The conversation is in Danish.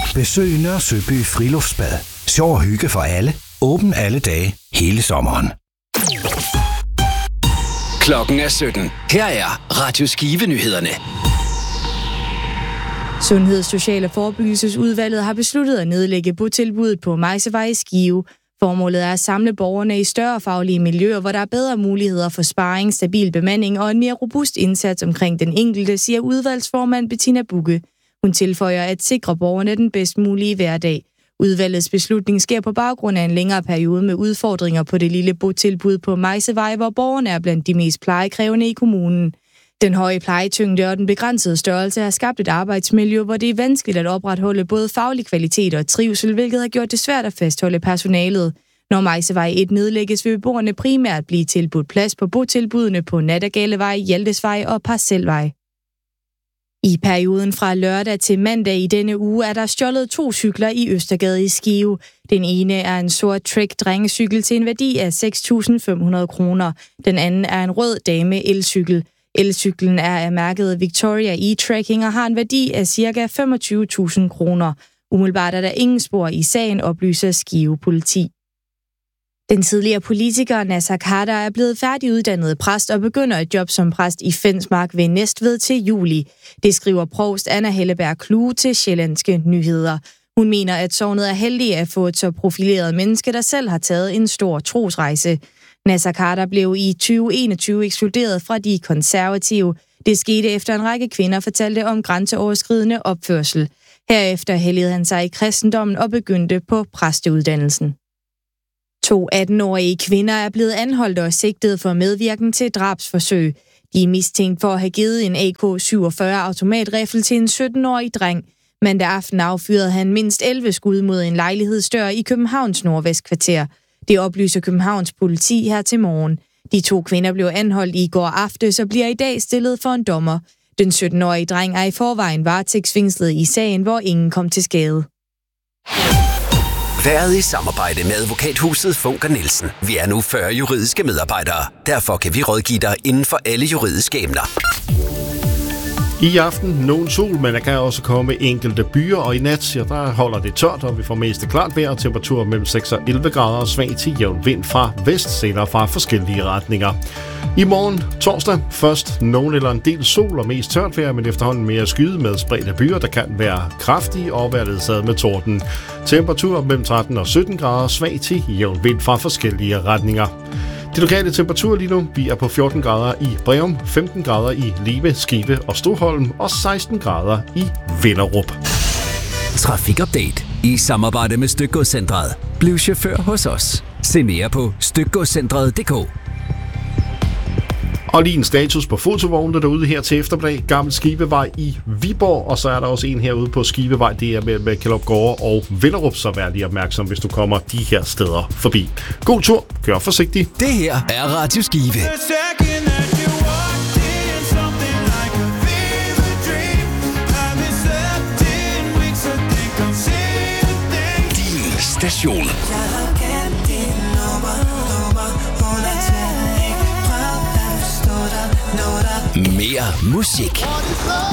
Besøg Nørre Søby Friluftsbad. Sjov og hygge for alle. Åben alle dage, hele sommeren. Klokken er 17. Her er Radio Skive-nyhederne. Sundheds-, Social- og Forebyggelsesudvalget har besluttet at nedlægge botilbuddet på Mejsevej i Skive. Formålet er at samle borgerne i større faglige miljøer, hvor der er bedre muligheder for sparring, stabil bemanding og en mere robust indsats omkring den enkelte, siger udvalgsformand Bettina Bugge. Hun tilføjer at sikre borgerne den bedst mulige hverdag. Udvalgets beslutning sker på baggrund af en længere periode med udfordringer på det lille botilbud på Mejsevej, hvor borgerne er blandt de mest plejekrævende i kommunen. Den høje plejetyngde og den begrænsede størrelse har skabt et arbejdsmiljø, hvor det er vanskeligt at opretholde både faglig kvalitet og trivsel, hvilket har gjort det svært at fastholde personalet. Når Mejsevej 1 nedlægges, vil beboerne primært blive tilbudt plads på botilbudene på Nattergalevej, Hjaltesvej og Parcelvej. I perioden fra lørdag til mandag i denne uge er der stjålet 2 cykler i Østergade i Skive. Den ene er en sort Trek-drengecykel til en værdi af 6.500 kroner. Den anden er en rød dame elcykel. Elcyklen er af mærket Victoria e-Trekking og har en værdi af ca. 25.000 kroner. Umiddelbart er der ingen spor i sagen, oplyser Skive politi. Den tidligere politiker Naser Khader er blevet færdiguddannet præst og begynder et job som præst i Fensmark ved Næstved til juli. Det skriver provst Anna Helleberg Klue til Sjællandske Nyheder. Hun mener, at sognet er heldig at få et så profileret menneske, der selv har taget en stor trosrejse. Naser Khader blev i 2021 ekskluderet fra de konservative. Det skete efter en række kvinder fortalte om grænseoverskridende opførsel. Herefter helligede han sig i kristendommen og begyndte på præsteuddannelsen. 2 18-årige kvinder er blevet anholdt og sigtet for medvirken til drabsforsøg. De er mistænkt for at have givet en AK-47 automatriffel til en 17-årig dreng. Mandag aften affyrede han mindst 11 skud mod en lejlighedsdør i Københavns Nordvestkvarter. Det oplyser Københavns politi her til morgen. De 2 kvinder blev anholdt i går aftes og bliver i dag stillet for en dommer. Den 17-årige dreng er i forvejen varetægtsfængslet i sagen, hvor ingen kom til skade. Været i samarbejde med advokathuset Funker Nielsen. Vi er nu 40 juridiske medarbejdere. Derfor kan vi rådgive dig inden for alle juridiske emner. I aften nogen sol, men der kan også komme enkelte byer, og i nat der holder det tørt, og vi får mest klart vejr og temperatur mellem 6 og 11 grader og svag til jævn vind fra vest, senere fra forskellige retninger. I morgen torsdag først nogen eller en del sol og mest tørt vejr, men efterhånden mere skyet med spredte byer, der kan være kraftige og være ledsaget med torden. Temperatur mellem 13 og 17 grader, svag til jævn vind fra forskellige retninger. De lokale temperaturer lige nu, vi er på 14 grader i Breum, 15 grader i Live, Skive og Stoholm og 16 grader i Vinderup. Trafikupdate i samarbejde med Stykgodscentret. Bliv chauffør hos os. Se mere på stykgodscentret.dk. Og lige en status på fotovognene derude her til eftermiddag. Gammel Skivevej i Viborg, og så er der også en herude på Skivevej, det er med Kjellopgårde og Vinderup, så vær lige opmærksom, hvis du kommer de her steder forbi. God tur, kør forsigtigt. Det her er Radio Skive. Din station. Mere musik.